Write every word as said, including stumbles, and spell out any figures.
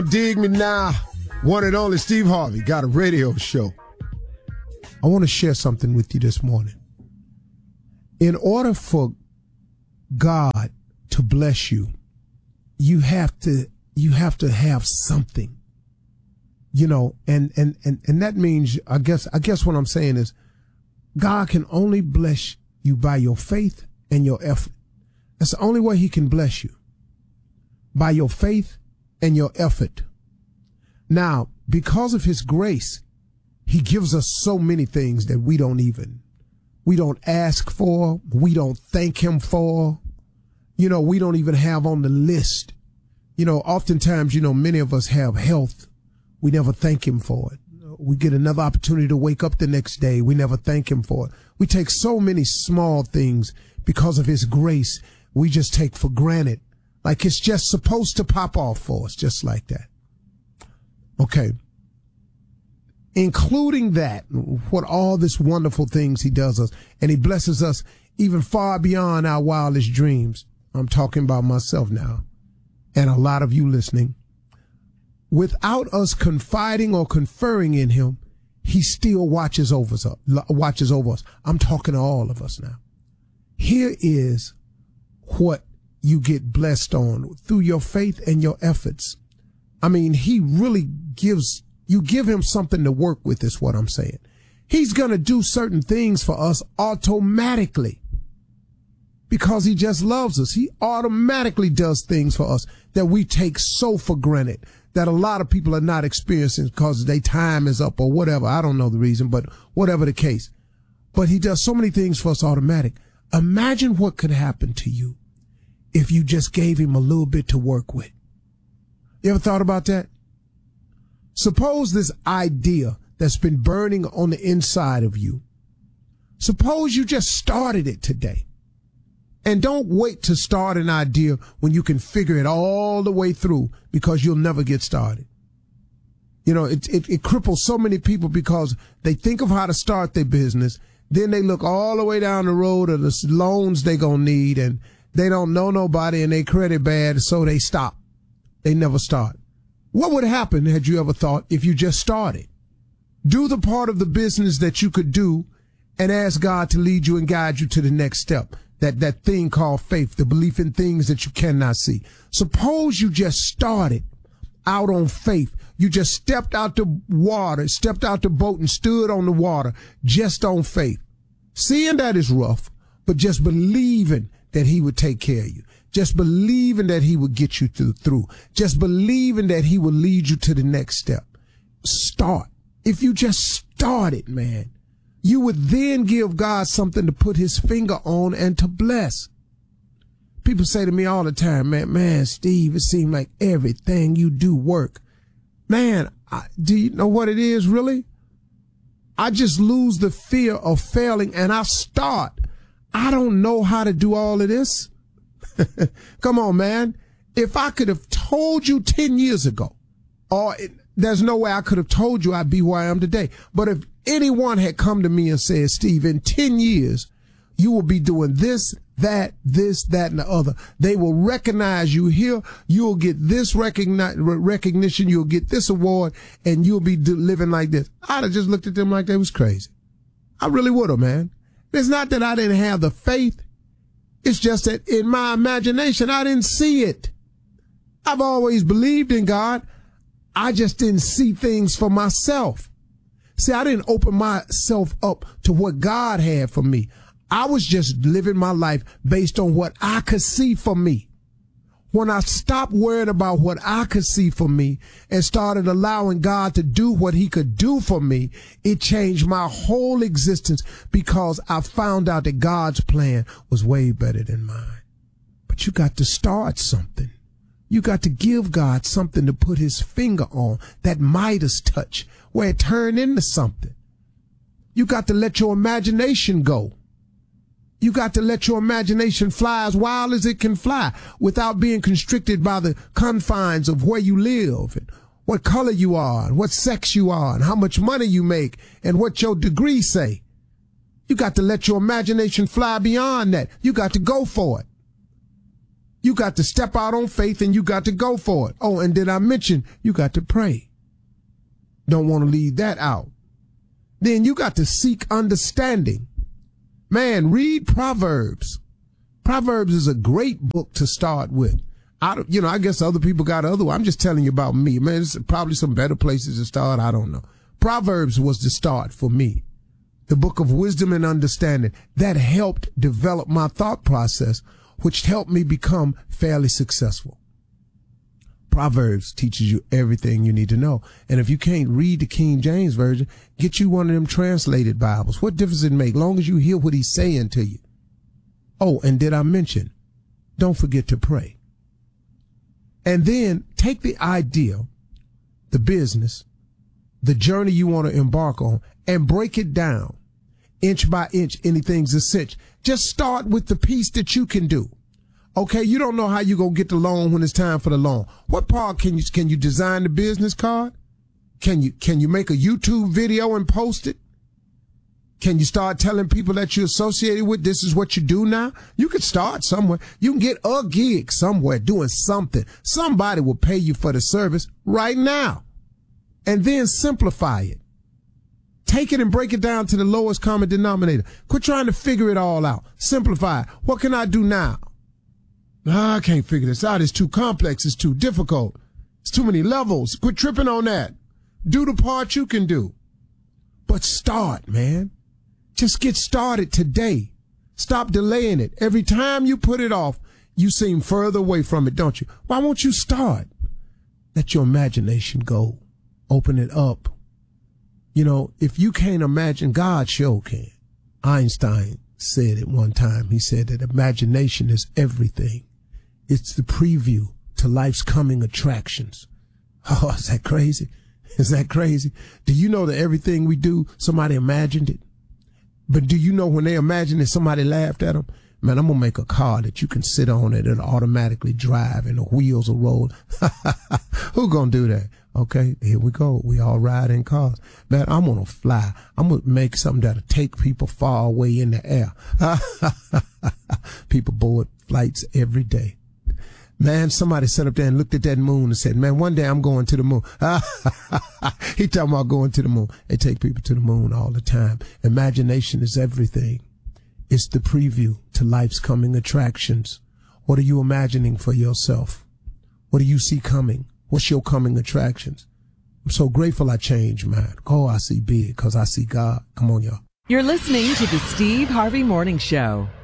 Dig me now. One and only Steve Harvey got a radio show. I want to share something with you this morning. In order for God to bless you, you have to you have to have something. You know, and and and and that means I guess I guess what I'm saying is God can only bless you by your faith and your effort. That's the only way he can bless you. By your faith and your effort. Now, because of his grace, he gives us so many things that we don't even, we don't ask for, we don't thank him for, you know, we don't even have on the list. You know, oftentimes, you know, many of us have health. We never thank him for it. We get another opportunity to wake up the next day. We never thank him for it. We take so many small things because of his grace. We just take for granted. Like it's just supposed to pop off for us, just like that. Okay. Including that, what all this wonderful things he does us, and he blesses us even far beyond our wildest dreams. I'm talking about myself now, and a lot of you listening. Without us confiding or conferring in him, he still watches over us. Watches over us. I'm talking to all of us now. Here is what you get blessed on through your faith and your efforts. I mean, he really gives, you give him something to work with is what I'm saying. He's going to do certain things for us automatically because he just loves us. He automatically does things for us that we take so for granted that a lot of people are not experiencing because their time is up or whatever. I don't know the reason, but whatever the case. But he does so many things for us automatic. Imagine what could happen to you if you just gave him a little bit to work with. You ever thought about that? Suppose this idea that's been burning on the inside of you, suppose you just started it today. And don't wait to start an idea when you can figure it all the way through because you'll never get started. You know, it, it, it cripples so many people because they think of how to start their business. Then they look all the way down the road of the loans they gonna need and they don't know nobody and they credit bad, so they stop. They never start. What would happen, had you ever thought, if you just started? Do the part of the business that you could do and ask God to lead you and guide you to the next step. That, that thing called faith, the belief in things that you cannot see. Suppose you just started out on faith. You just stepped out the water, stepped out the boat and stood on the water just on faith. Seeing that is rough, but just believing that he would take care of you. Just believing that he would get you through, through. Just believing that he will lead you to the next step. Start. If you just started, man, you would then give God something to put his finger on and to bless. People say to me all the time, man, man, Steve, it seems like everything you do work. Man, I, do you know what it is really? I just lose the fear of failing and I start. I don't know how to do all of this. Come on, man. If I could have told you ten years ago, or it, there's no way I could have told you I'd be where I am today. But if anyone had come to me and said, Steve, in ten years, you will be doing this, that, this, that, and the other. They will recognize you here. You'll get this recogni- recognition. You'll get this award and you'll be do- living like this. I'd have just looked at them like they was crazy. I really would have, man. It's not that I didn't have the faith. It's just that in my imagination, I didn't see it. I've always believed in God. I just didn't see things for myself. See, I didn't open myself up to what God had for me. I was just living my life based on what I could see for me. When I stopped worrying about what I could see for me and started allowing God to do what he could do for me, it changed my whole existence because I found out that God's plan was way better than mine. But you got to start something. You got to give God something to put his finger on, that Midas touch, where it turned into something. You got to let your imagination go. You got to let your imagination fly as wild as it can fly without being constricted by the confines of where you live and what color you are and what sex you are and how much money you make and what your degree say. You got to let your imagination fly beyond that. You got to go for it. You got to step out on faith and you got to go for it. Oh, and did I mention you got to pray? Don't want to leave that out. Then you got to seek understanding. Man, read Proverbs. Proverbs is a great book to start with. I don't, you know, I guess other people got other. I'm just telling you about me. Man, there's probably some better places to start. I don't know. Proverbs was the start for me. The book of wisdom and understanding that helped develop my thought process, which helped me become fairly successful. Proverbs teaches you everything you need to know. And if you can't read the King James Version, get you one of them translated Bibles. What difference it make? Long as you hear what he's saying to you. Oh, and did I mention, don't forget to pray. And then take the idea, the business, the journey you want to embark on, and break it down inch by inch. Anything's a cinch. Just start with the piece that you can do. Okay, you don't know how you're going to get the loan when it's time for the loan. What part can you, can you design the business card? Can you, can you make a YouTube video and post it? Can you start telling people that you're associated with, this is what you do now? You can start somewhere. You can get a gig somewhere doing something. Somebody will pay you for the service right now. And then simplify it. Take it and break it down to the lowest common denominator. Quit trying to figure it all out. Simplify it. What can I do now? Nah, I can't figure this out. It's too complex. It's too difficult. It's too many levels. Quit tripping on that. Do the part you can do. But start, man. Just get started today. Stop delaying it. Every time you put it off, you seem further away from it, don't you? Why won't you start? Let your imagination go. Open it up. You know, if you can't imagine, God sure can. Einstein said it one time. He said that imagination is everything. It's the preview to life's coming attractions. Oh, is that crazy? Is that crazy? Do you know that everything we do, somebody imagined it? But do you know when they imagined it, somebody laughed at them? Man, I'm going to make a car that you can sit on it and automatically drive and the wheels will roll. Who going to do that? Okay, here we go. We all ride in cars. Man, I'm going to fly. I'm going to make something that'll take people far away in the air. People board flights every day. Man, somebody sat up there and looked at that moon and said, man, one day I'm going to the moon. He talking about going to the moon. They take people to the moon all the time. Imagination is everything. It's the preview to life's coming attractions. What are you imagining for yourself? What do you see coming? What's your coming attractions? I'm so grateful I changed mine. Oh, I see big because I see God. Come on, y'all. You're listening to the Steve Harvey Morning Show.